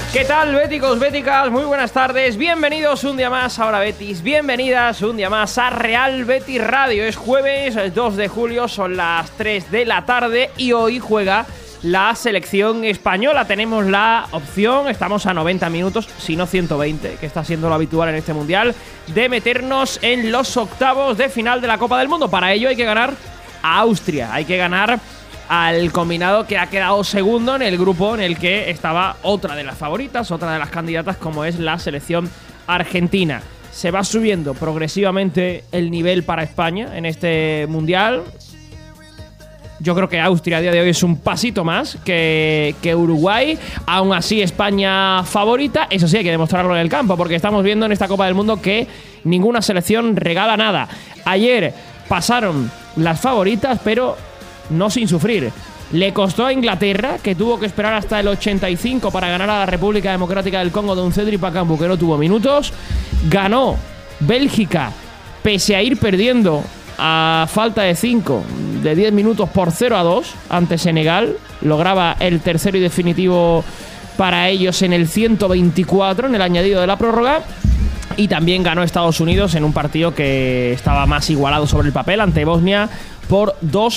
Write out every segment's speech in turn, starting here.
¿Qué tal, béticos, béticas? Muy buenas tardes, bienvenidos un día más a Hora Betis, bienvenidas un día más a Real Betis Radio. Es jueves 2 de julio, son las 3 de la tarde y hoy juega la selección española. Tenemos la opción, estamos a 90 minutos, si no 120, que está siendo lo habitual en este mundial, de meternos en los octavos de final de la Copa del Mundo. Para ello hay que ganar a Austria, hay que ganar al combinado que ha quedado segundo en el grupo en el que estaba otra de las favoritas, otra de las candidatas, como es la selección argentina. Se va subiendo progresivamente el nivel para España en este mundial. Yo creo que Austria a día de hoy es un pasito más que Uruguay. Aún así, España favorita. Eso sí, hay que demostrarlo en el campo, porque estamos viendo en esta Copa del Mundo que ninguna selección regala nada. Ayer pasaron las favoritas, pero no sin sufrir. Le costó a Inglaterra, que tuvo que esperar hasta el 85 para ganar a la República Democrática del Congo de un Cedric Bakambu que no tuvo minutos. Ganó Bélgica, pese a ir perdiendo a falta de 5, de 10 minutos por 0-2 ante Senegal. Lograba el tercero y definitivo para ellos en el 124, en el añadido de la prórroga. Y también ganó Estados Unidos en un partido que estaba más igualado sobre el papel ante Bosnia por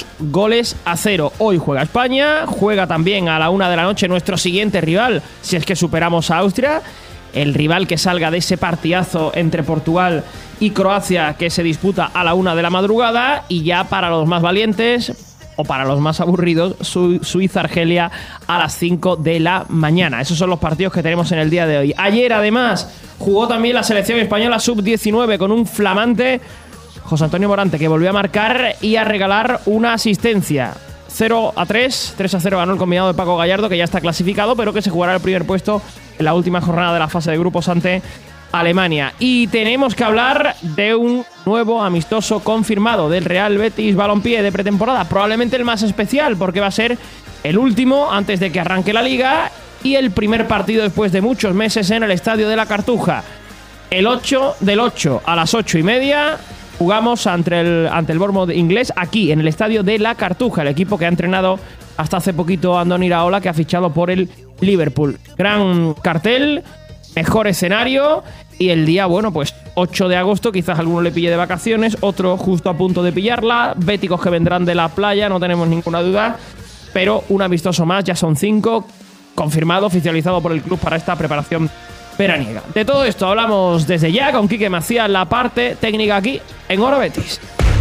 2-0. Hoy juega España, juega también a la 1 de la noche nuestro siguiente rival, si es que superamos a Austria. El rival que salga de ese partidazo entre Portugal y Croacia que se disputa a la 1 de la madrugada. Y ya para los más valientes o para los más aburridos, Suiza-Argelia a las 5 de la mañana. Esos son los partidos que tenemos en el día de hoy. Ayer además jugó también la selección española sub-19 con un flamante José Antonio Morante, que volvió a marcar y a regalar una asistencia. 0-3, 3-0 ganó el combinado de Paco Gallardo, que ya está clasificado, pero que se jugará el primer puesto en la última jornada de la fase de grupos ante Alemania. Y tenemos que hablar de un nuevo amistoso confirmado del Real Betis Balompié de pretemporada, probablemente el más especial, porque va a ser el último antes de que arranque la Liga y el primer partido después de muchos meses en el Estadio de la Cartuja. El 8 del 8 a las 8:30 jugamos ante el Bournemouth inglés aquí en el Estadio de la Cartuja, el equipo que ha entrenado hasta hace poquito a Andoni Iraola, que ha fichado por el Liverpool. Gran cartel, mejor escenario y el día, bueno, pues 8 de agosto, quizás alguno le pille de vacaciones, otro justo a punto de pillarla, béticos que vendrán de la playa, no tenemos ninguna duda, pero un amistoso más, ya son 5, confirmado, oficializado por el club para esta preparación veraniega. De todo esto hablamos desde ya con Quique Macías, la parte técnica aquí en Hora Betis.